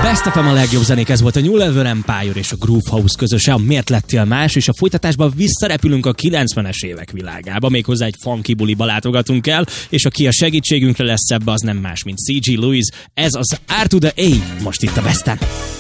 Best of a legjobb zenék, ez volt a New Level Empire és a Groove House közöse, a Miért lettél más, és a folytatásban visszarepülünk a 90-es évek világába, méghozzá egy funky buliba látogatunk el, és aki a segítségünkre lesz ebbe, az nem más, mint C.G. Lewis, ez az R to the A, most itt a Besten.